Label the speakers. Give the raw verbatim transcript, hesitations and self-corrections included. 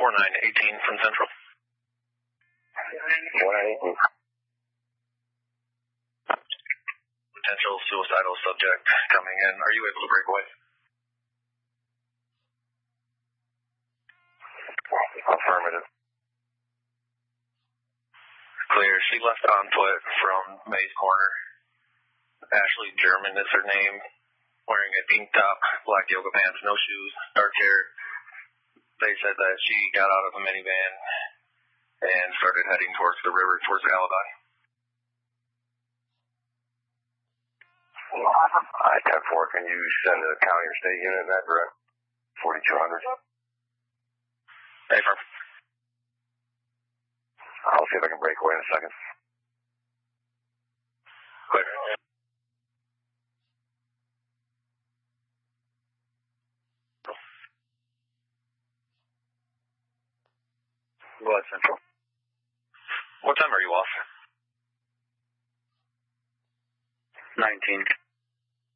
Speaker 1: four nine eighteen from Central.
Speaker 2: four nine eighteen.
Speaker 1: Potential suicidal subject coming in. Are you able to break away?
Speaker 2: Affirmative.
Speaker 1: Clear. She left on foot from Mays Corner. Ashley German is her name. Wearing a pink top, black yoga pants, no shoes, dark hair. They said that she got out of a minivan and started heading towards the river, towards the alibi.
Speaker 2: I ten four, can you send a county or state unit in that direct? forty-two hundred.
Speaker 1: Hey, firm.
Speaker 2: I'll see if I can break away in a second.
Speaker 1: Clear.
Speaker 2: Go ahead, Central.
Speaker 1: What time are you off?
Speaker 2: nineteen.